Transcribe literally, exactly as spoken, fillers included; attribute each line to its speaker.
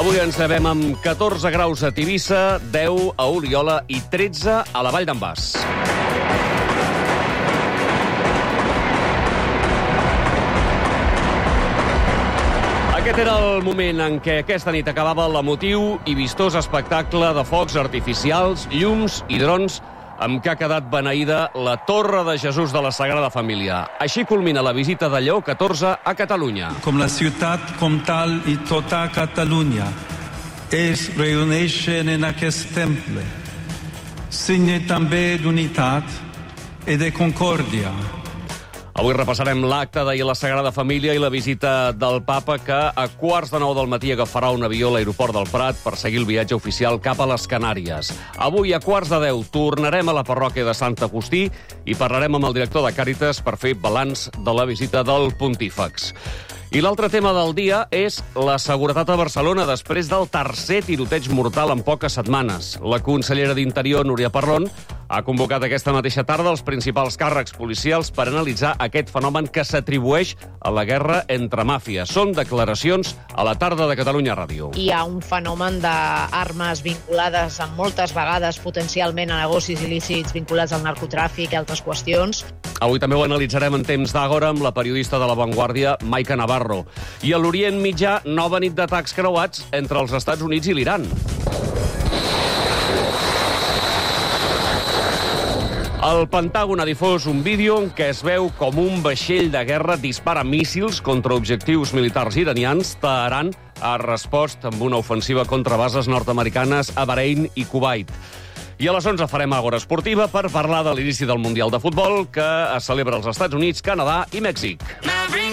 Speaker 1: Avui ens llevem amb catorze graus a Tivissa, deu a Oliola i tretze a la Vall d'en Bas. Aquest era el moment en què aquesta nit acabava l'emotiu i vistós espectacle de focs artificials, llums i drons amb què ha quedat beneïda la Torre de Jesús de la Sagrada Família. Així culmina la visita de Lleó catorze a Catalunya.
Speaker 2: Com la ciutat comtal i tota Catalunya es reuneixen en aquest temple, signe també d'unitat i de concòrdia.
Speaker 1: Avui repassarem l'acte d'ahir a la Sagrada Família i la visita del papa, que a quarts de nou del matí agafarà un avió a l'aeroport del Prat per seguir el viatge oficial cap a les Canàries. Avui a quarts de deu tornarem a la parròquia de Sant Agustí i parlarem amb el director de Càritas per fer balanç de la visita del pontífex. I l'altre tema del dia és la seguretat a Barcelona després del tercer tiroteig mortal en poques setmanes. La consellera d'Interior, Núria Parlon, ha convocat aquesta mateixa tarda els principals càrrecs policials per analitzar aquest fenomen que s'atribueix a la guerra entre màfies. Són declaracions a la tarda de Catalunya Ràdio.
Speaker 3: Hi ha un fenomen d'armes vinculades amb moltes vegades potencialment a negocis il·lícits vinculats al narcotràfic i altres qüestions.
Speaker 1: Avui també ho analitzarem en temps d'Àgora amb la periodista de La Vanguardia, Maica Navarro. I a l'Orient Mitjà, nova nit d'atacs creuats entre els Estats Units i l'Iran. El Pentàgon ha difós un vídeo en què es veu com un vaixell de guerra dispara míssils contra objectius militars iranians. Teheran ha respost amb una ofensiva contra bases nord-americanes a Bahrein i Kuwait. I a les onze farem Àgora Esportiva per parlar de l'inici del Mundial de Futbol que es celebra als Estats Units, Canadà i Mèxic.